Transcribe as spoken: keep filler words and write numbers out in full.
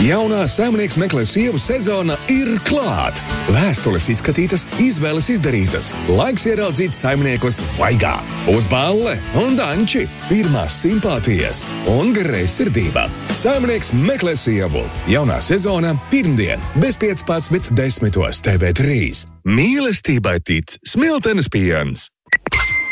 Jaunā Saimnieks meklē sievu sezona ir klāt. Vēstules izskatītas, izvēles izdarītas. Laiks ieraudzīt saimniekus vaigā. Uz balle un danči. Pirmās simpātijas un greizsirdība. Saimnieks meklē sievu. Jaunā sezona pirmdien bez piecpadsmit desmitos T V trīs. Mīlestībai tic Smiltenes piens.